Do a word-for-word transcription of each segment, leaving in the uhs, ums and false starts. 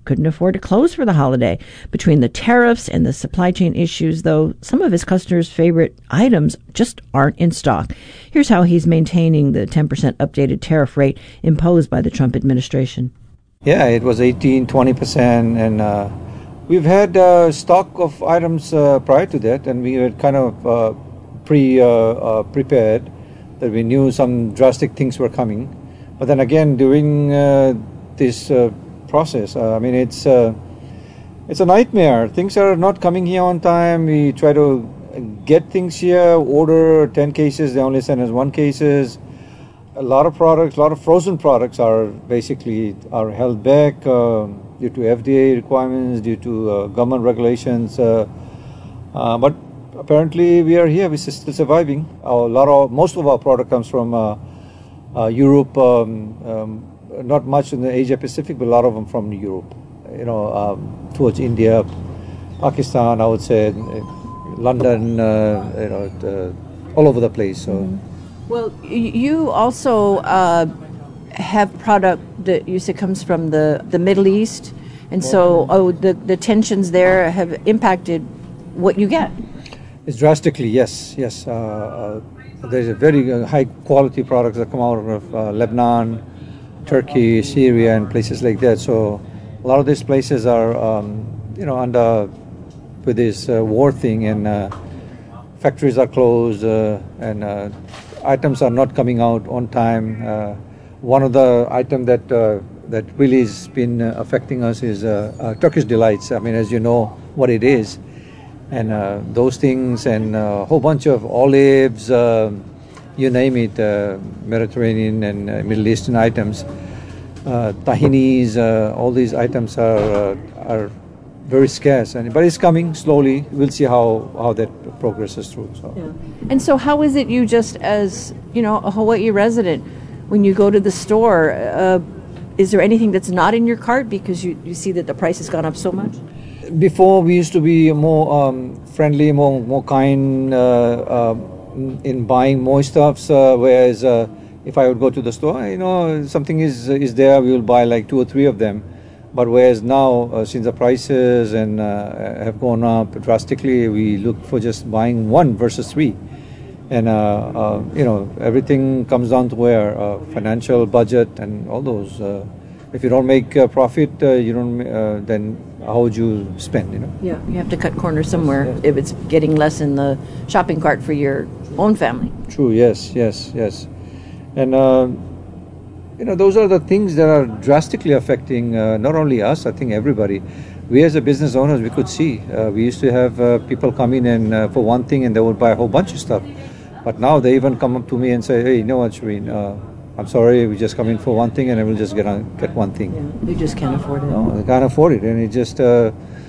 couldn't afford to close for the holiday. Between the tariffs and the supply chain issues, though, some of his customers' favorite items just aren't in stock. Here's how he's maintaining the ten percent updated tariff rate imposed by the Trump administration. Yeah, it was eighteen, twenty percent, and uh, we've had uh, stock of items uh, prior to that, and we were kind of uh, pre uh, uh, prepared that we knew some drastic things were coming. But then again, during uh, this uh, process, uh, I mean, it's uh, it's a nightmare. Things are not coming here on time. We try to get things here, order ten cases, they only send us one cases. A lot of products, a lot of frozen products are basically are held back uh, due to F D A requirements, due to uh, government regulations. Uh, uh, but apparently, we are here. We're still surviving. Our, a lot of most of our product comes from uh, uh, Europe. Um, um, not much in the Asia Pacific, but a lot of them from Europe. You know, um, towards India, Pakistan. I would say, London. Uh, you know, uh, all over the place. So. Mm-hmm. Well, you also uh, have product that you said comes from the, the Middle East, and so oh, the, the tensions there have impacted what you get. It's drastically, yes, yes. Uh, uh, there's a very uh, high quality products that come out of uh, Lebanon, Turkey, Syria, and places like that. So a lot of these places are, um, you know, under with this uh, war thing, and uh, factories are closed, uh, and uh, items are not coming out on time. Uh, one of the items that uh, that really has been uh, affecting us is uh, uh, Turkish delights. I mean, as you know what it is, and uh, those things, and a whole bunch of olives, uh, you name it, uh, Mediterranean and uh, Middle Eastern items, uh, tahinis, uh, all these items are uh, are very scarce, and but it's coming slowly. We'll see how, how that progresses through. So. Yeah. And so, how is it you just as you know a Hawaii resident, when you go to the store, uh, is there anything that's not in your cart because you, you see that the price has gone up so much? Before we used to be more um, friendly, more more kind uh, uh, in buying more stuffs. Uh, whereas uh, if I would go to the store, you know, something is is there, we will buy like two or three of them. But whereas now, uh, since the prices and uh, have gone up drastically, we look for just buying one versus three. And, uh, uh, you know, everything comes down to where uh, financial budget and all those. Uh, if you don't make a profit, uh, you don't. Uh, then how would you spend? You know. Yeah, you have to cut corners somewhere yes. if it's getting less in the shopping cart for your own family. True. Yes. Yes. Yes. And. Uh, You know, those are the things that are drastically affecting uh, not only us, I think everybody. We as a business owners, we could see. Uh, we used to have uh, people come in and uh, for one thing and they would buy a whole bunch of stuff. But now they even come up to me and say, hey, you know what, Shireen, uh, I'm sorry, we just come in for one thing and I will just get on, get one thing. Yeah, they just can't afford it. No, they can't afford it. And it just, uh,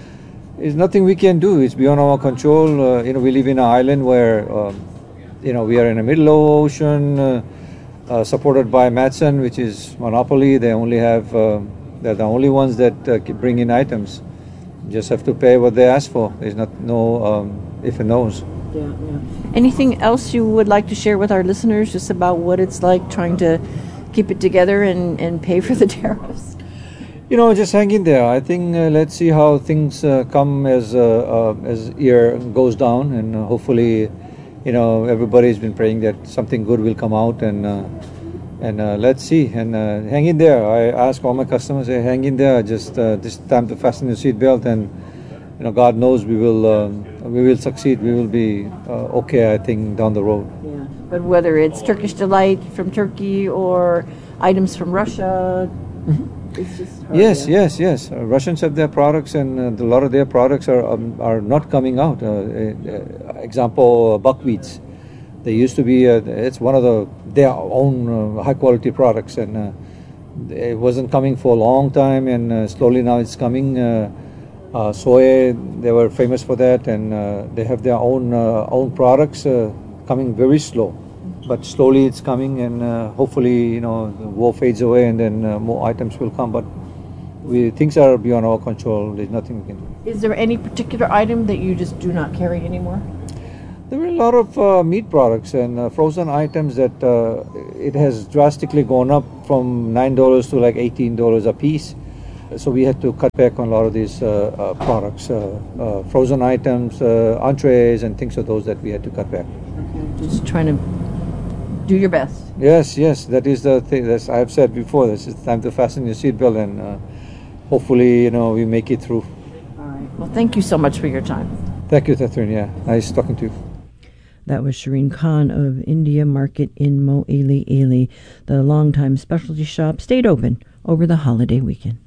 it's nothing we can do. It's beyond our control. Uh, you know, we live in an island where, um, you know, we are in the middle of the ocean. Uh, Uh, supported by Matson, which is monopoly. They only have, uh, they're the only ones that uh, bring in items. You just have to pay what they ask for. There's not no um, if and no's. Yeah, yeah. Anything else you would like to share with our listeners just about what it's like trying to keep it together and, and pay for the tariffs? You know, just hang in there. I think uh, let's see how things uh, come as uh, uh, as year goes down, and uh, hopefully, you know, everybody's been praying that something good will come out, and uh, and uh, let's see, and uh, hang in there. I ask all my customers, hey, hang in there. Just uh, this time to fasten your seatbelt, and you know, God knows we will um, we will succeed. We will be uh, okay, I think, down the road. Yeah. But whether it's Turkish delight from Turkey or items from Russia. Mm-hmm. It's just hard, yes, yeah. yes, yes. Uh, Russians have their products, and uh, a lot of their products are um, are not coming out. Uh, uh, example, uh, buckwheats. They used to be. Uh, it's one of the their own uh, high quality products, and uh, it wasn't coming for a long time, and uh, slowly now it's coming. Uh, uh, soy, they were famous for that, and uh, they have their own uh, own products uh, coming very slow. But slowly it's coming, and uh, hopefully, you know, the war fades away, and then uh, more items will come. But we things are beyond our control. There's nothing we can do. Is there any particular item that you just do not carry anymore? There are a lot of uh, meat products and uh, frozen items that uh, it has drastically gone up from nine dollars to like eighteen dollars a piece. so we had to cut back on a lot of these uh, uh, products, uh, uh, frozen items, uh, entrees, and things of those that we had to cut back. Okay, just trying to do your best. Yes, yes, that is the thing. As I've said before, this is time to fasten your seatbelt, and uh, hopefully, you know, we make it through. All right. Well, thank you so much for your time. Thank you, Catherine. Yeah, nice talking to you. That was Shireen Khan of India Market in Mo'ili, Ely. The longtime specialty shop stayed open over the holiday weekend.